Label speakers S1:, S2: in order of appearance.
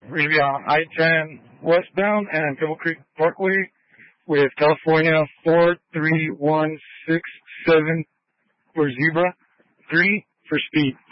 S1: We're going to be on I-10 westbound and Pebble Creek Parkway with California 43167 for zebra, 3 for speed.